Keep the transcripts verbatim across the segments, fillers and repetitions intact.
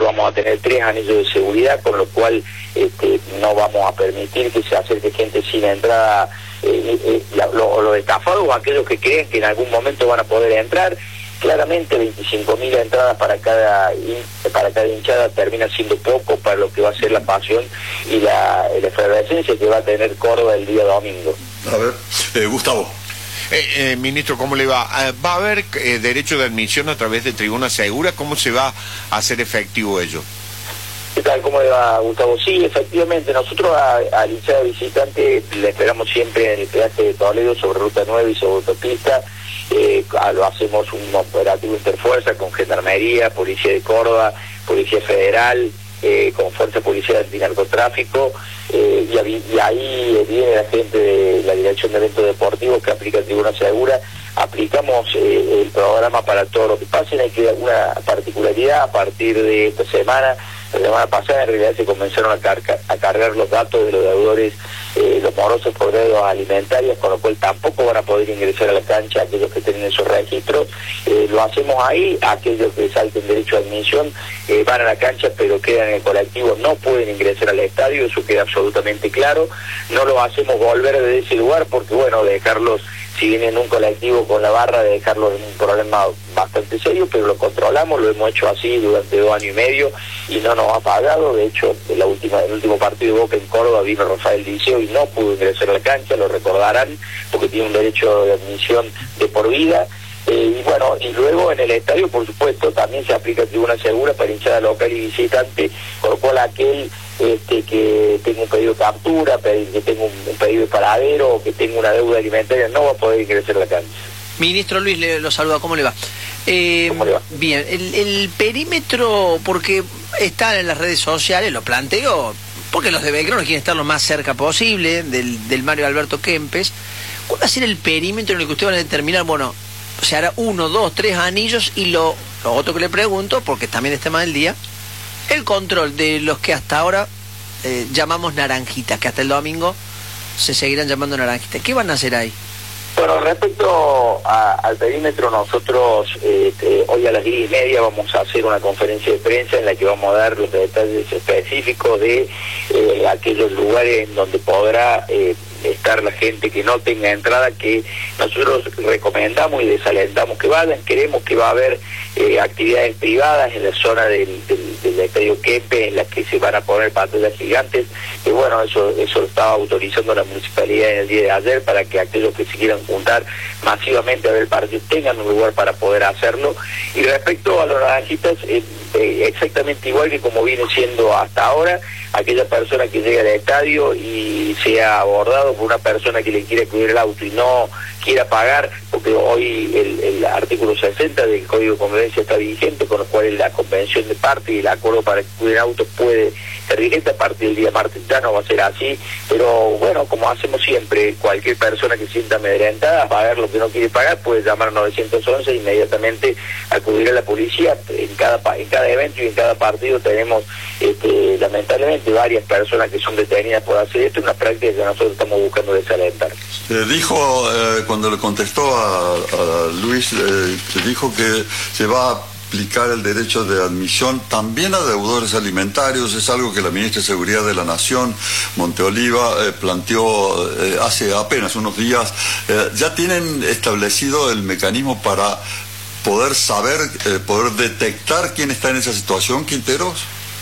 vamos a tener tres anillos de seguridad, con lo cual este, no vamos a permitir que se acerque gente sin entrada, eh, eh, los lo estafados o aquellos que creen que en algún momento van a poder entrar. Claramente veinticinco mil entradas para cada para cada hinchada termina siendo poco para lo que va a ser la pasión y la, la efervescencia que va a tener Córdoba el día domingo. A ver, eh, Gustavo. Eh, eh, ministro, ¿cómo le va? Eh, ¿Va a haber eh, derecho de admisión a través de tribuna segura? ¿Cómo se va a hacer efectivo ello? ¿Qué tal? ¿Cómo le va, Gustavo? Sí, efectivamente, nosotros al hinchada visitante le esperamos siempre en el peaje de Toledo sobre Ruta nueve y sobre autopista. Eh, lo hacemos un operativo interfuerza con Gendarmería, Policía de Córdoba, Policía Federal, eh, con Fuerza Policial Antinarcotráfico, eh, y, y ahí viene la gente de la Dirección de Eventos Deportivos que aplica Tribuna Segura. Aplicamos eh, el programa para todo lo que pase. Hay que dar una particularidad a partir de esta semana. La semana pasada en realidad se comenzaron a, carga, a cargar los datos de los deudores, eh, los morosos por deudas alimentarias, con lo cual tampoco van a poder ingresar a la cancha aquellos que tienen esos registros. Eh, lo hacemos ahí. Aquellos que salten derecho a admisión eh, van a la cancha pero quedan en el colectivo, no pueden ingresar al estadio, eso queda absolutamente claro. No lo hacemos volver de ese lugar porque, bueno, dejarlos, si vienen en un colectivo con la barra, de dejarlos en un problema bastante serio, pero lo controlamos, lo hemos hecho así durante dos años y medio y no nos ha pagado. De hecho, en la última, el último partido de Boca en Córdoba vino Rafael Diceo y no pudo ingresar a la cancha, lo recordarán, porque tiene un derecho de admisión de por vida. Eh, y bueno, y luego en el estadio, por supuesto, también se aplica tribuna segura para hinchada local y visitante, por lo cual aquel este, que tenga un pedido de captura, que tenga un, un pedido de paradero o que tenga una deuda alimentaria no va a poder ingresar a la cancha. Ministro Luis, le, lo saluda, ¿cómo le va? Eh, ¿Cómo le va? Bien, el, el perímetro, porque está en las redes sociales, lo planteo, porque los de Belgrano quieren estar lo más cerca posible del, del Mario Alberto Kempes. ¿Cuál va a ser el perímetro en el que ustedes van a determinar, bueno, se hará uno, dos, tres anillos? Y lo, lo otro que le pregunto, porque también es tema del día, el control de los que hasta ahora eh, llamamos naranjitas, que hasta el domingo se seguirán llamando naranjitas. ¿Qué van a hacer ahí? Bueno, respecto a, al perímetro, nosotros este, hoy a las diez y media vamos a hacer una conferencia de prensa en la que vamos a dar los detalles específicos de eh, aquellos lugares en donde podrá eh, estar la gente que no tenga entrada, que nosotros recomendamos y desalentamos que vayan. Queremos que va a haber eh, actividades privadas en la zona del, del, del estadio Kempes, en las que se van a poner pantallas gigantes, que bueno, eso eso lo estaba autorizando la municipalidad en el día de ayer, para que aquellos que se quieran juntar masivamente a ver el partido tengan un lugar para poder hacerlo. Y respecto a los naranjitas, eh, eh, exactamente igual que como viene siendo hasta ahora, aquella persona que llega al estadio y sea abordado por una persona que le quiera cuidar el auto y no quiera pagar, porque hoy el, el artículo sesenta del Código de Convivencia está vigente, con lo cual la convención de parte y el acuerdo para cuidar autos puede ser vigente. A partir del día martes ya no va a ser así, pero bueno, como hacemos siempre, cualquier persona que sienta amedrentada a pagar lo que no quiere pagar puede llamar a nueve once e inmediatamente acudir a la policía. En cada en cada evento y en cada partido tenemos este, lamentablemente varias personas que son detenidas por hacer esto, una práctica que nosotros estamos buscando desalentar. Eh, dijo, eh, cuando le contestó a, a Luis, eh, dijo que se va a aplicar el derecho de admisión también a deudores alimentarios. Es algo que la ministra de Seguridad de la Nación, Monteoliva, eh, planteó eh, hace apenas unos días. Eh, ¿Ya tienen establecido el mecanismo para poder saber, eh, poder detectar quién está en esa situación, Quinteros?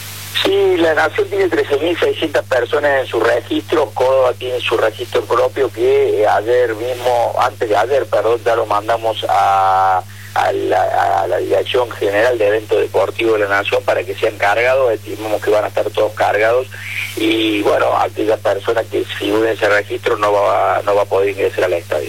Sí, la Nación tiene trece mil seiscientas personas en su registro. Córdoba tiene su registro propio que eh, ayer mismo, antes de ayer, perdón, ya lo mandamos a... A la, a la Dirección General de Eventos Deportivos de la Nación para que sean cargados. Estimamos que van a estar todos cargados y bueno, aquella persona que figure en ese registro no va, no va a poder ingresar al estadio.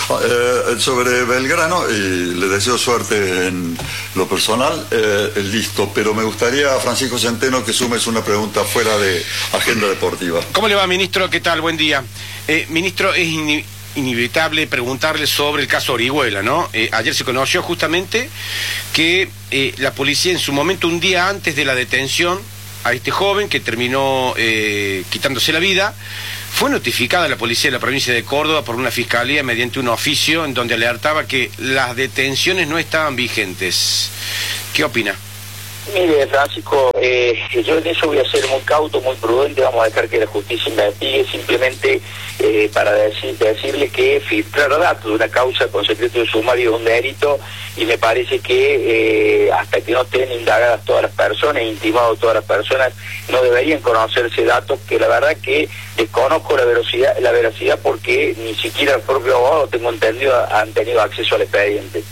Eh, sobre Belgrano, y le deseo suerte en lo personal, eh, listo, pero me gustaría, Francisco Centeno, que sumes una pregunta fuera de agenda deportiva. ¿Cómo le va, ministro? ¿Qué tal? Buen día. Eh, ministro, es in inevitable preguntarle sobre el caso Orihuela, ¿no? Eh, ayer se conoció justamente que eh, la policía en su momento, un día antes de la detención a este joven que terminó eh, quitándose la vida, fue notificada a la policía de la provincia de Córdoba por una fiscalía mediante un oficio en donde alertaba que las detenciones no estaban vigentes. ¿Qué opina? Mire, Francisco, eh, yo en eso voy a ser muy cauto, muy prudente, vamos a dejar que la justicia investigue, simplemente eh, para decir, decirle que filtrar datos de una causa con secreto de sumario es un delito, y me parece que eh, hasta que no estén indagadas todas las personas, intimados todas las personas, no deberían conocerse datos que la verdad que desconozco la veracidad, la veracidad porque ni siquiera el propio abogado, tengo entendido, han tenido acceso al expediente.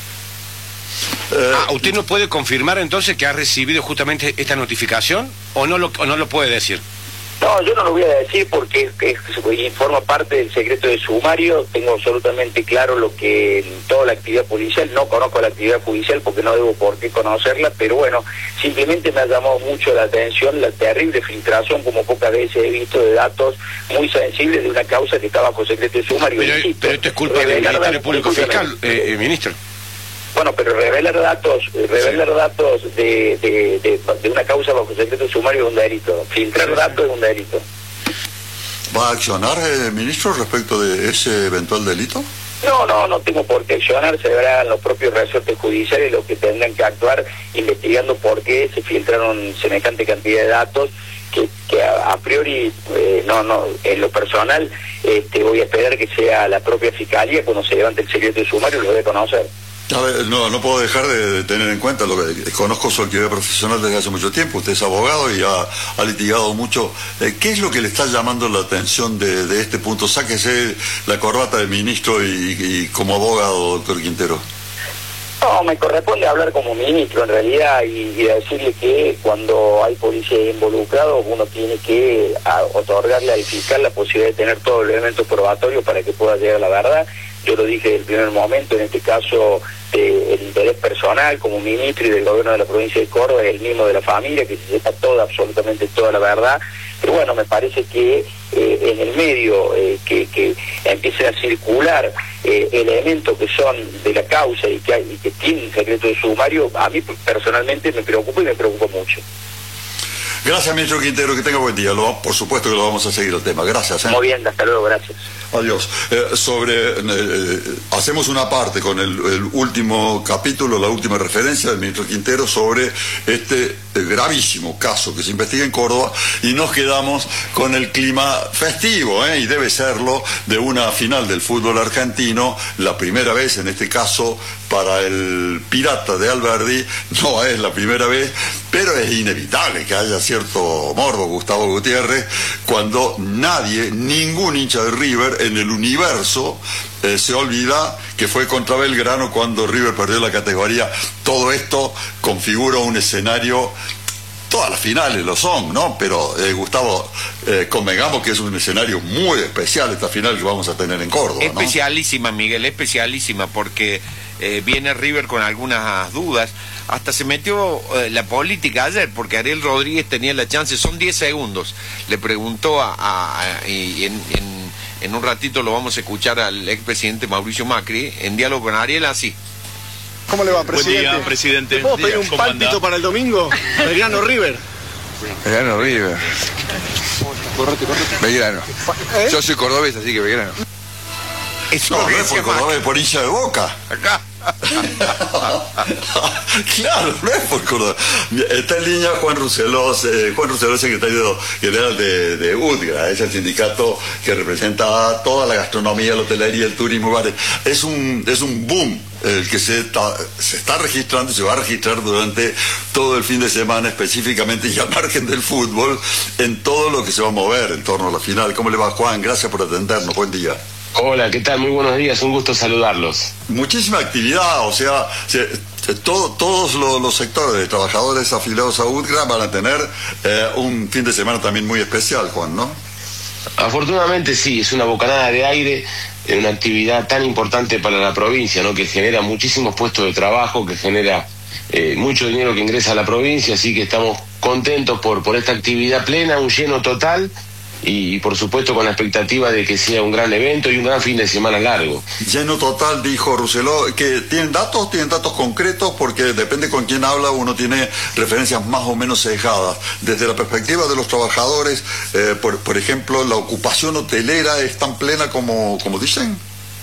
Ah, ¿usted no puede confirmar entonces que ha recibido justamente esta notificación o no lo, o no lo puede decir? No, yo no lo voy a decir porque es, es, forma parte del secreto de sumario. Tengo absolutamente claro lo que toda la actividad policial, no conozco la actividad judicial porque no debo por qué conocerla, pero bueno, simplemente me ha llamado mucho la atención la terrible filtración, como pocas veces he visto, de datos muy sensibles de una causa que está bajo secreto de sumario. Pero, Insisto, pero esto es culpa del Ministerio Público Fiscal, eh, eh, ministro. Bueno, pero revelar datos, revelar sí. datos de, de, de, de una causa bajo secreto sumario es un delito. Filtrar sí, datos sí. es un delito. ¿Va a accionar, eh, ministro, respecto de ese eventual delito? No, no, no tengo por qué accionar. Se verán los propios resortes judiciales los que tendrán que actuar investigando por qué se filtraron semejante cantidad de datos que, que a, a priori, eh, no, no, en lo personal, este, voy a esperar que sea la propia Fiscalía cuando se levante el secreto de sumario, lo debe conocer. A ver, no, no puedo dejar de tener en cuenta lo que conozco su actividad profesional desde hace mucho tiempo. Usted es abogado y ha, ha litigado mucho. Eh, ¿Qué es lo que le está llamando la atención de, de este punto? Sáquese la corbata del ministro y, y como abogado, doctor Quintero. No, me corresponde hablar como ministro en realidad y, y decirle que cuando hay policía involucrados uno tiene que a, otorgarle al fiscal la posibilidad de tener todos los elementos probatorios para que pueda llegar a la verdad. Yo lo dije desde el primer momento, en este caso eh, el interés personal como ministro y del gobierno de la provincia de Córdoba es el mismo de la familia, que se sepa toda, absolutamente toda la verdad. Pero bueno, me parece que eh, en el medio eh, que, que empiecen a circular eh, elementos que son de la causa y que, hay, y que tienen secreto de sumario, a mí personalmente me preocupa y me preocupa mucho. Gracias, ministro Quintero, que tenga buen día. Lo, por supuesto que lo vamos a seguir el tema. Gracias. ¿eh? Muy bien, hasta luego, gracias. Adiós. Eh, sobre, eh, hacemos una parte con el, el último capítulo, la última referencia del ministro Quintero sobre este eh, gravísimo caso que se investiga en Córdoba y nos quedamos con el clima festivo, ¿eh? y debe serlo, de una final del fútbol argentino, la primera vez en este caso para el Pirata de Alberdi. No es la primera vez, pero es inevitable que haya cierto morbo, Gustavo Gutiérrez, cuando nadie, ningún hincha de River en el universo eh, se olvida que fue contra Belgrano cuando River perdió la categoría. Todo esto configura un escenario, todas las finales lo son, ¿no? Pero eh, Gustavo, eh, convengamos que es un escenario muy especial esta final que vamos a tener en Córdoba, ¿no? Especialísima, Miguel, especialísima, porque eh, viene River con algunas dudas. Hasta se metió eh, la política ayer, porque Ariel Rodríguez tenía la chance, son diez segundos. Le preguntó a, a, a y en, en, en un ratito lo vamos a escuchar al expresidente Mauricio Macri, en diálogo con Ariel, así. ¿Cómo le va, presidente? Buen día, presidente. ¿Puedo pedir un pálpito para el domingo? Belgrano River. Belgrano River. Correte, correte. Belgrano. ¿Eh? Yo soy cordobés, así que Belgrano. Eso no, no es por Córdoba, por hincha de Boca. Acá. Claro, no es por Córdoba. Está en línea Juan Rousselot, eh, Juan Rousselot, secretario general de, de U D G R A, es el sindicato que representa toda la gastronomía, la hotelería, el turismo. Vale. Es un es un boom el que se está, se está registrando y se va a registrar durante todo el fin de semana, específicamente y al margen del fútbol, en todo lo que se va a mover en torno a la final. ¿Cómo le va, Juan? Gracias por atendernos. Buen día. Hola, ¿qué tal? Muy buenos días, un gusto saludarlos. Muchísima actividad, o sea, se, se, todo, todos los, los sectores de trabajadores afiliados a U D G R A van a tener eh, un fin de semana también muy especial, Juan, ¿no? Afortunadamente sí, es una bocanada de aire en una actividad tan importante para la provincia, ¿no? Que genera muchísimos puestos de trabajo, que genera eh, mucho dinero que ingresa a la provincia, así que estamos contentos por, por esta actividad plena, un lleno total. Y por supuesto con la expectativa de que sea un gran evento y un gran fin de semana largo. Lleno total, dijo Rousselot. ¿Que tienen datos? ¿Tienen datos concretos? Porque depende con quién habla, uno tiene referencias más o menos sesgadas. Desde la perspectiva de los trabajadores, eh, por, por ejemplo, ¿la ocupación hotelera es tan plena como, como dicen?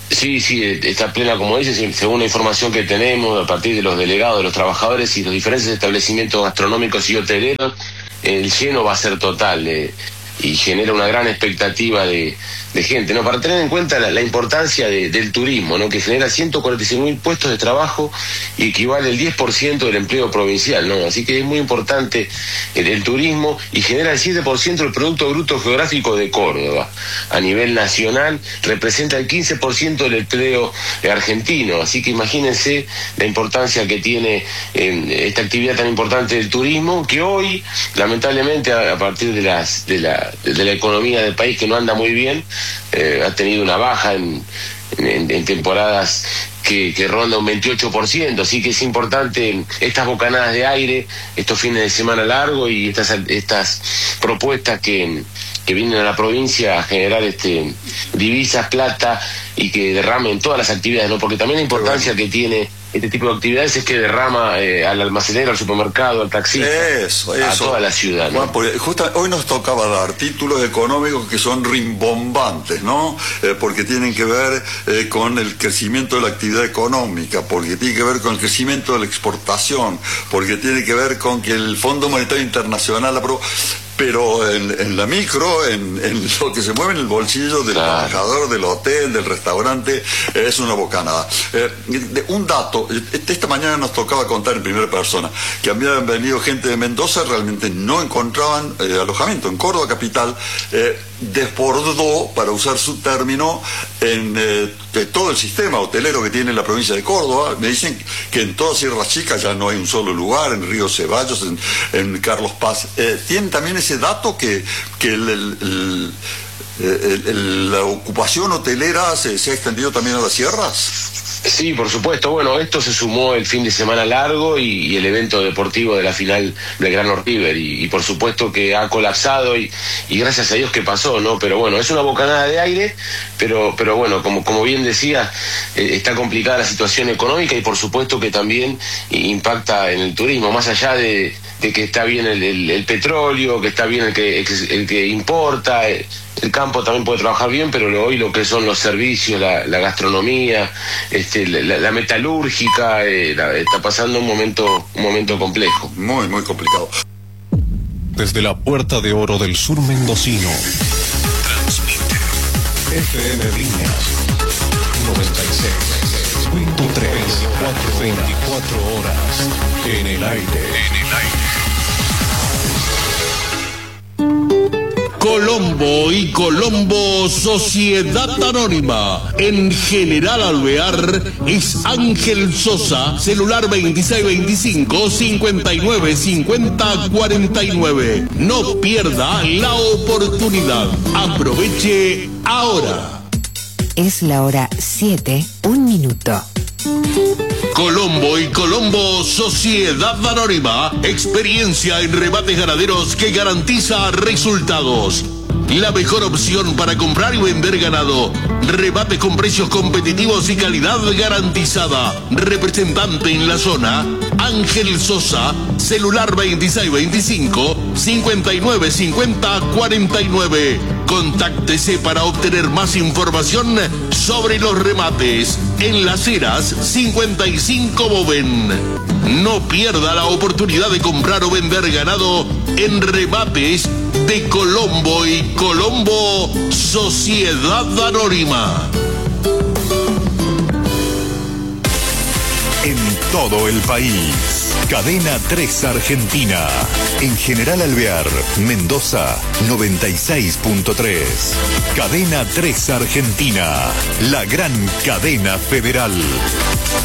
Sí, sí, está plena, como dices, según la información que tenemos a partir de los delegados, de los trabajadores y los diferentes establecimientos gastronómicos y hoteleros, el lleno va a ser total eh, y genera una gran expectativa de, de gente, ¿no? Para tener en cuenta la, la importancia de, del turismo, ¿no? Que genera ciento cuarenta y seis mil puestos de trabajo y equivale al diez por ciento del empleo provincial, ¿no? Así que es muy importante el, el turismo y genera el siete por ciento del Producto Bruto Geográfico de Córdoba. A nivel nacional representa el quince por ciento del empleo argentino, así que imagínense la importancia que tiene eh, esta actividad tan importante del turismo, que hoy, lamentablemente, a, a partir de, las, de, la, de la economía del país, que no anda muy bien, eh, ha tenido una baja en, en, en temporadas que, que ronda un veintiocho por ciento, así que es importante estas bocanadas de aire, estos fines de semana largos y estas, estas propuestas que, que vienen a la provincia a generar este divisas, plata y que derramen todas las actividades, ¿no? Porque también la importancia que tiene este tipo de actividades es que derrama eh, al almacenero, al supermercado, al taxista, eso, eso. a toda la ciudad, ¿no? Juan, porque justo hoy nos tocaba dar títulos económicos que son rimbombantes, ¿no? Eh, porque tienen que ver eh, con el crecimiento de la actividad económica, porque tiene que ver con el crecimiento de la exportación, porque tiene que ver con que el Fondo Monetario Internacional aprobó. Pero en, en la micro, en, en lo que se mueve en el bolsillo del claro. trabajador, del hotel, del restaurante, eh, es una bocanada. Eh, de, un dato, esta mañana nos tocaba contar en primera persona, que habían venido gente de Mendoza, realmente no encontraban eh, alojamiento. En Córdoba capital eh, desbordó, para usar su término, en eh, todo el sistema hotelero que tiene la provincia de Córdoba. Me dicen que en toda Sierra Chica ya no hay un solo lugar, en Río Ceballos, en, en Carlos Paz. Eh, tienen también ese dato que, que el, el, el, el, el, la ocupación hotelera se, se ha extendido también a las sierras. Sí, por supuesto. Bueno, esto se sumó el fin de semana largo y, y el evento deportivo de la final Belgrano River y, y por supuesto que ha colapsado y, y gracias a Dios que pasó, ¿no? Pero bueno, es una bocanada de aire, pero pero bueno, como como bien decía, eh, está complicada la situación económica y por supuesto que también impacta en el turismo, más allá de, de que está bien el, el, el petróleo, que está bien el que, el que importa, el, el campo también puede trabajar bien, pero lo, hoy lo que son los servicios, la, la gastronomía, este, la, la metalúrgica, eh, la, está pasando un momento, un momento complejo. Muy, muy complicado. Desde la Puerta de Oro del sur mendocino, transmite F M Viñas noventa y seis punto tres, veinticuatro horas en el aire. En el aire. Colombo y Colombo Sociedad Anónima. En General Alvear es Ángel Sosa, celular veintiséis veinticinco, cincuenta y nueve cincuenta cuarenta y nueve. No pierda la oportunidad. Aproveche ahora. Es la hora siete, un minuto. Colombo y Colombo Sociedad Anónima. Experiencia en rebates ganaderos que garantiza resultados. La mejor opción para comprar y vender ganado. Rebates con precios competitivos y calidad garantizada. Representante en la zona, Ángel Sosa, celular veintiséis veinticinco, cincuenta y nueve cincuenta cuarenta y nueve. Contáctese para obtener más información sobre los remates. En Las Heras, cincuenta y cinco Boven. No pierda la oportunidad de comprar o vender ganado en remates de Colombo y Colombo Sociedad Anónima. En todo el país, Cadena tres Argentina. En General Alvear, Mendoza, noventa y seis punto tres. Cadena tres Argentina, la gran cadena federal.